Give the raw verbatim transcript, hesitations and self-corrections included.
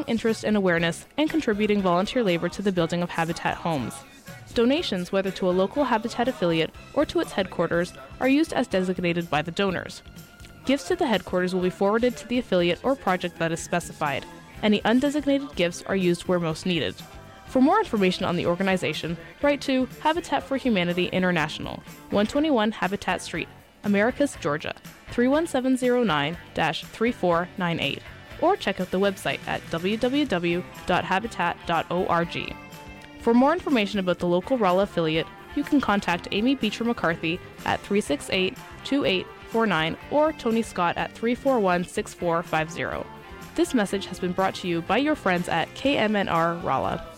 interest and awareness and contributing volunteer labor to the building of Habitat homes. Donations, whether to a local Habitat affiliate or to its headquarters, are used as designated by the donors. Gifts to the headquarters will be forwarded to the affiliate or project that is specified. Any undesignated gifts are used where most needed. For more information on the organization, write to Habitat for Humanity International, one twenty-one Habitat Street, Americus, Georgia, three one seven zero nine dash three four nine eight, or check out the website at w w w dot habitat dot org. For more information about the local Rolla affiliate, you can contact Amy Beecher McCarthy at three six eight, two eight four nine or Tony Scott at three four one, six four five zero. This message has been brought to you by your friends at K M N R Rolla.